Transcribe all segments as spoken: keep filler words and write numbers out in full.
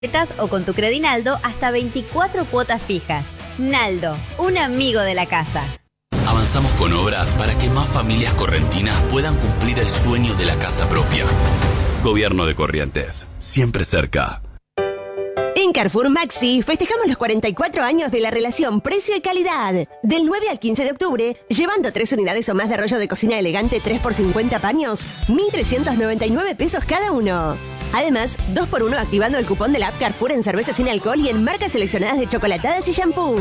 o con tu Credinaldo hasta veinticuatro cuotas fijas. Naldo, un amigo de la casa. Avanzamos con obras para que más familias correntinas puedan cumplir el sueño de la casa propia. Gobierno de Corrientes, siempre cerca. En Carrefour Maxi festejamos los cuarenta y cuatro años de la relación precio y calidad. Del nueve al quince de octubre, llevando tres unidades o más de rollo de cocina elegante tres por cincuenta paños, mil trescientos noventa y nueve pesos cada uno. Además, dos por uno activando el cupón de la app Carrefour en cerveza sin alcohol y en marcas seleccionadas de chocolatadas y shampoo.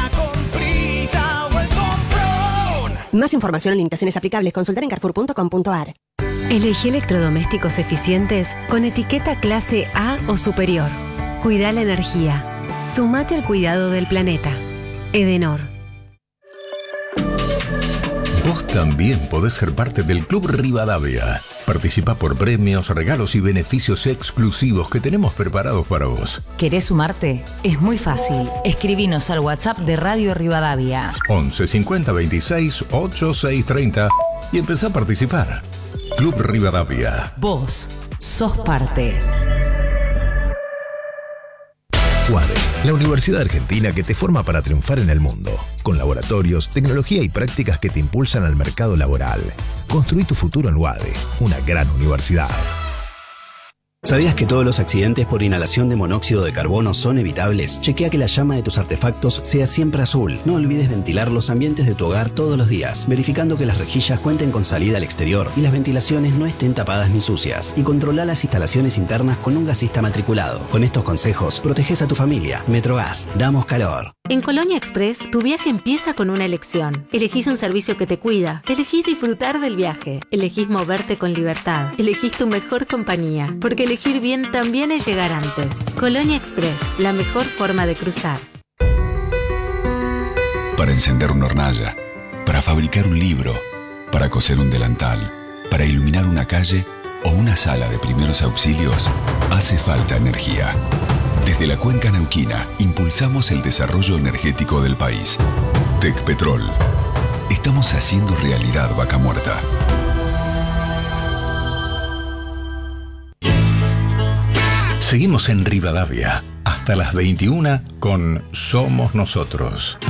Más información o limitaciones aplicables, consultar en carrefour punto com punto a r. Elegí electrodomésticos eficientes con etiqueta clase A o superior. Cuida la energía. Sumate al cuidado del planeta. Edenor. Vos también podés ser parte del Club Rivadavia. Participa por premios, regalos y beneficios exclusivos que tenemos preparados para vos. ¿Querés sumarte? Es muy fácil. Escribinos al WhatsApp de Radio Rivadavia. once cincuenta veintiséis ochenta y seis treinta y empezá a participar. Club Rivadavia. Vos sos parte. UADE, la Universidad Argentina que te forma para triunfar en el mundo, con laboratorios, tecnología y prácticas que te impulsan al mercado laboral. Construí tu futuro en UADE, una gran universidad. ¿Sabías que todos los accidentes por inhalación de monóxido de carbono son evitables? Chequea que la llama de tus artefactos sea siempre azul. No olvides ventilar los ambientes de tu hogar todos los días, verificando que las rejillas cuenten con salida al exterior y las ventilaciones no estén tapadas ni sucias. Y controla las instalaciones internas con un gasista matriculado. Con estos consejos, proteges a tu familia. Metrogas, damos calor. En Colonia Express, tu viaje empieza con una elección. Elegís un servicio que te cuida. Elegís disfrutar del viaje. Elegís moverte con libertad. Elegís tu mejor compañía. Porque elegir bien también es llegar antes. Colonia Express, la mejor forma de cruzar. Para encender una hornalla, para fabricar un libro, para coser un delantal, para iluminar una calle o una sala de primeros auxilios, hace falta energía. Desde la Cuenca Neuquina, impulsamos el desarrollo energético del país. Tecpetrol. Estamos haciendo realidad Vaca Muerta. Seguimos en Rivadavia hasta las veintiuna con Somos Nosotros.